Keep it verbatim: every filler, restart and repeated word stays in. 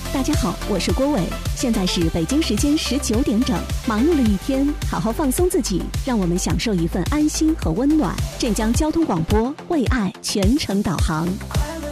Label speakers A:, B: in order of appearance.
A: 大家好，我是郭伟，现在是北京时间十九点整。忙碌了一天，好好放松自己，让我们享受一份安心和温暖。镇江交通广播，为爱全程导航。